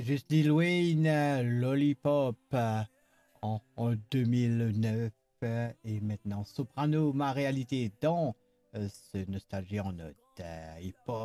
Juste Lil Wayne, Lollipop en 2009 et maintenant Soprano, ma réalité dans ce nostalgie en note hip-hop.